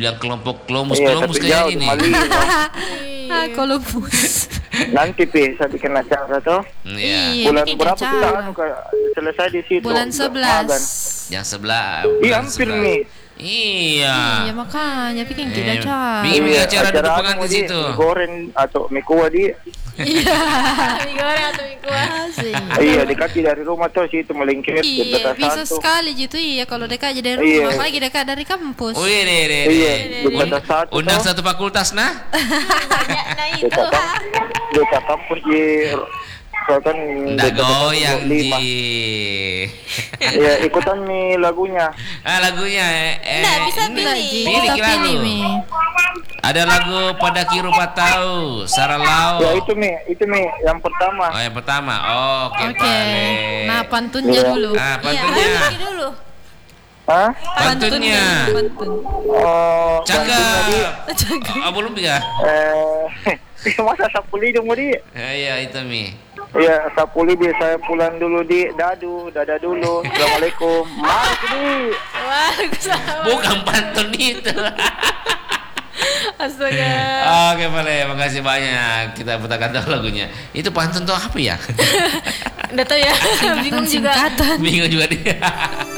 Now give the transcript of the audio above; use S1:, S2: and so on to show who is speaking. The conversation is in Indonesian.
S1: bilang kelompok Columbus
S2: Iya,
S1: Columbus
S2: tapi
S1: kayak
S2: jauh di
S1: gini.
S2: Mali.
S3: Columbus.
S2: Nanti saya bikin acara tuh.
S1: Iya.
S2: Bulan
S3: bikin
S2: berapa
S3: acara.
S2: kita selesai di situ?
S3: Bulan 11.
S2: Magan.
S1: Yang sebelah.
S2: Iya,
S1: bulan
S2: hampir
S1: 11.
S2: nih.
S1: Iya.
S3: Iya makanya bikin kita acara.
S1: Bikin acara duduk
S2: anu
S1: pengantin
S2: di,
S1: situ.
S2: mie goreng atau mie kuah di.
S3: Iya.
S4: Mie goreng atau mie kuah.
S2: Iya, dekat dari rumah tuh situ melingkir di
S3: Iya,
S2: Beta
S3: bisa
S2: Satu.
S3: sekali gitu iya kalau dekat aja dari
S2: Iya.
S3: rumah, apalagi dekat dari kampus.
S1: Oh iya.
S2: Iya, di Beta Satu.
S1: Undang
S2: tuh.
S1: satu fakultas nah.
S4: Nah itu.
S2: Dekat kampus di kan
S1: Nggak goyang
S2: lima.
S1: Ji.
S2: Iya, ikutan nih lagunya.
S1: Lagunya
S4: Nggak, bisa
S1: ini.
S4: pilih.
S1: Pilih
S3: Kita
S1: lagu.
S3: pilih Mi.
S1: Ada lagu Pada Kiru Patau Saralau.
S2: Ya itu nih yang pertama.
S1: Oh yang pertama. Oke.
S3: Oke. Nah, pantunnya
S2: Iya.
S3: dulu.
S1: Ah, pantunnya.
S4: Iya, dulu.
S2: Hah?
S1: Pantunnya.
S3: Pantun.
S2: Oh,
S1: Cakep. Oh, belum ya?
S2: Masa sapuli dong di?
S1: Iya itu Mi.
S2: Iya, sapuli di saya pulang dulu di dadah dulu. Assalamualaikum. Mari di.
S4: Waalaikumsalam.
S1: Bukan pantun itu.
S4: Astaga.
S1: Oke boleh, makasih banyak. Kita putarkan dulu lagunya. Itu pantun tuh apa ya?
S4: Udah tahu ya. Bingung juga.
S3: Singkatan.
S1: Bingung juga dia.